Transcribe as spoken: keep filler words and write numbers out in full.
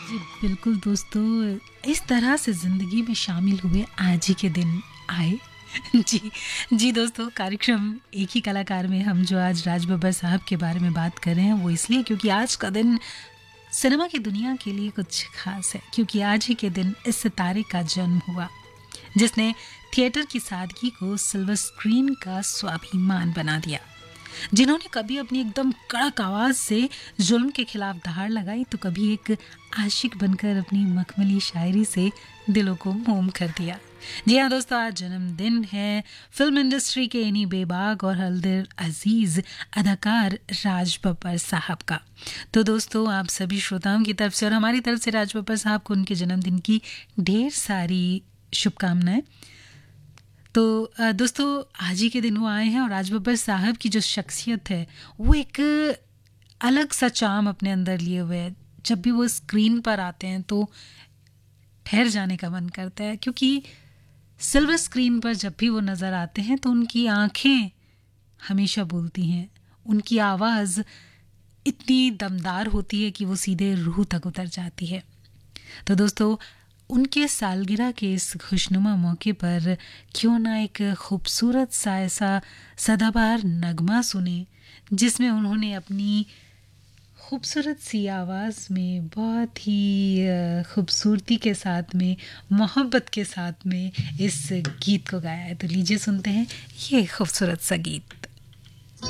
जी, बिल्कुल दोस्तों, इस तरह से ज़िंदगी में शामिल हुए आज ही के दिन आए। जी, जी दोस्तों, कार्यक्रम एक ही कलाकार में हम जो आज राज बब्बर साहब के बारे में बात कर रहे हैं वो इसलिए क्योंकि आज का दिन सिनेमा की दुनिया के लिए कुछ ख़ास है, क्योंकि आज ही के दिन इस सितारे का जन्म हुआ जिसने थिएटर की सादगी को सिल्वर स्क्रीन का स्वाभिमान बना दिया, जिन्होंने कभी अपनी एकदम कड़क आवाज से जुल्म के खिलाफ दहाड़ लगाई तो कभी एक आशिक बनकर अपनी मखमली शायरी से दिलों को मोम कर दिया। जी हाँ दोस्तों, आज जन्मदिन है फिल्म इंडस्ट्री के इन्हीं बेबाक और हल्दिल अजीज अदाकार राज बब्बर साहब का। तो दोस्तों, आप सभी श्रोताओं की तरफ से और हमारी तरफ से राज बब्बर साहब को उनके जन्मदिन की ढेर सारी शुभकामनाएं। तो दोस्तों, आज ही के दिन वो आए हैं और राज बब्बर साहब की जो शख्सियत है वो एक अलग सा चार्म अपने अंदर लिए हुए है। जब भी वो स्क्रीन पर आते हैं तो ठहर जाने का मन करता है, क्योंकि सिल्वर स्क्रीन पर जब भी वो नज़र आते हैं तो उनकी आंखें हमेशा बोलती हैं, उनकी आवाज़ इतनी दमदार होती है कि वो सीधे रूह तक उतर जाती है। तो दोस्तों, उनके सालगिरह के इस खुशनुमा मौके पर क्यों ना एक खूबसूरत सा ऐसा सदाबहार नगमा सुने जिसमें उन्होंने अपनी खूबसूरत सी आवाज़ में बहुत ही खूबसूरती के साथ में, मोहब्बत के साथ में इस गीत को गाया है। तो लीजिए सुनते हैं ये खूबसूरत सा गीत।